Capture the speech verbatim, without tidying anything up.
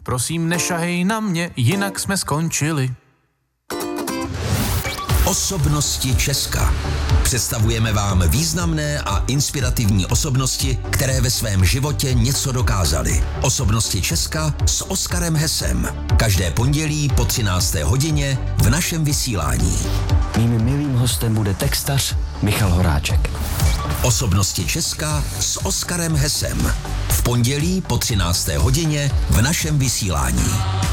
Prosím, nešahej na mě, jinak jsme skončili. Osobnosti Česka. Představujeme vám významné a inspirativní osobnosti, které ve svém životě něco dokázaly. Osobnosti Česka s Oskarem Hesem. Každé pondělí po třinácté hodině v našem vysílání. Mým milým hostem bude textař Michal Horáček. Osobnosti Česka s Oskarem Hesem. V pondělí po třinácté hodině v našem vysílání.